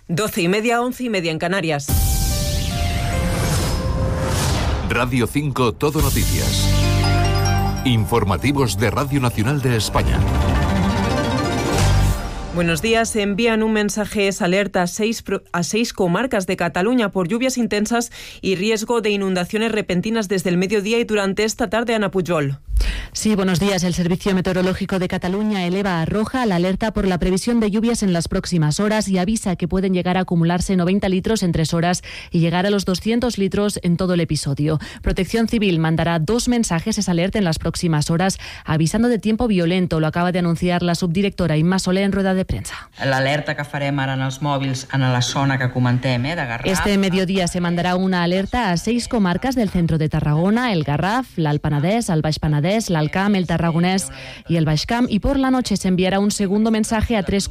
12:30, 11:30 en Canarias. Radio 5 Todo Noticias. Informativos de Radio Nacional de España. Buenos días. Envían un mensaje alerta a seis comarcas de Cataluña por lluvias intensas y riesgo de inundaciones repentinas desde el mediodía y durante esta tarde. Ana Pujol. Sí, buenos días. El Servicio Meteorológico de Cataluña eleva a roja la alerta por la previsión de lluvias en las próximas horas y avisa que pueden llegar a acumularse 90 litros en 3 horas y llegar a los 200 litros en todo el episodio. Protección Civil mandará 2 mensajes esa alerta en las próximas horas, avisando de tiempo violento. Lo acaba de anunciar la subdirectora Imma Soler en rueda de prensa. L'alerta que farem ara en els mòbils en la zona que comentem, de Garraf. Este mediodía se mandará una alerta a 6 comarcas del centro de Tarragona, el Garraf, l'Alt Penedès, el Baix Penedès, l'Alt Camp, el Tarragonés y el Baix Camp, y por la noche se enviará un segundo mensaje a 3